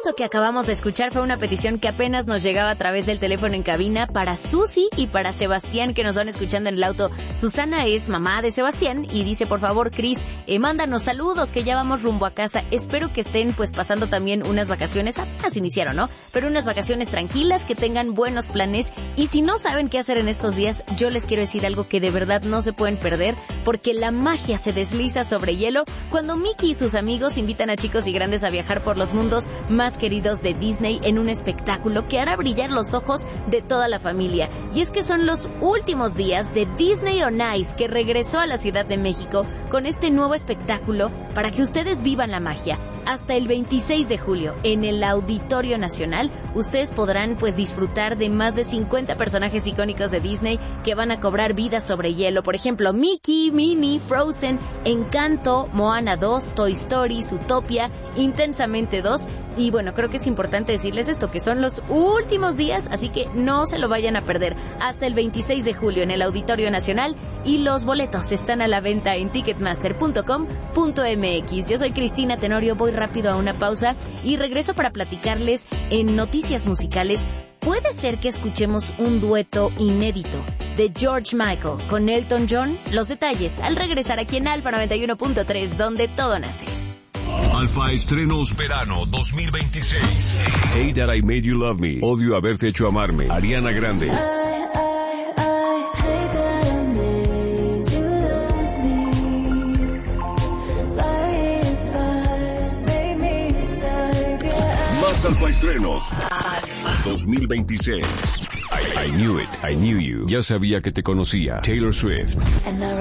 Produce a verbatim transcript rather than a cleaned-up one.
Esto que acabamos de escuchar fue una petición que apenas nos llegaba a través del teléfono en cabina para Susi y para Sebastián, que nos van escuchando en el auto. Susana es mamá de Sebastián y dice, por favor, Cris, eh, mándanos saludos, que ya vamos rumbo a casa. Espero que estén pues pasando también unas vacaciones, apenas iniciaron, ¿no? Pero unas vacaciones tranquilas, que tengan buenos planes. Y si no saben qué hacer en estos días, yo les quiero decir algo que de verdad no se pueden perder, porque la magia se desliza sobre hielo cuando Mickey y sus amigos invitan a chicos y grandes a viajar por los mundos más queridos de Disney en un espectáculo que hará brillar los ojos de toda la familia. Y es que son los últimos días de Disney on Ice, que regresó a la Ciudad de México con este nuevo espectáculo para que ustedes vivan la magia. Hasta el veintiséis de julio, en el Auditorio Nacional, ustedes podrán pues disfrutar de más de cincuenta personajes icónicos de Disney que van a cobrar vida sobre hielo. Por ejemplo, Mickey, Minnie, Frozen, Encanto, Moana dos, Toy Story, Zootopia, Intensamente dos. Y bueno, creo que es importante decirles esto, que son los últimos días, así que no se lo vayan a perder. Hasta el veintiséis de julio en el Auditorio Nacional, y los boletos están a la venta en ticketmaster punto com punto m x. Yo soy Cristina Tenorio, voy rápido a una pausa y regreso para platicarles en noticias musicales. ¿Puede ser que escuchemos un dueto inédito de George Michael con Elton John? Los detalles al regresar aquí en Alfa noventa y uno punto tres, donde todo nace. Alfa Estrenos Verano dos mil veintiséis. Hey That I Made You Love Me. Odio haberte hecho amarme. Ariana Grande. Más Alfa Estrenos dos mil veintiséis. I, I Knew It, I Knew You. Ya sabía que te conocía. Taylor Swift.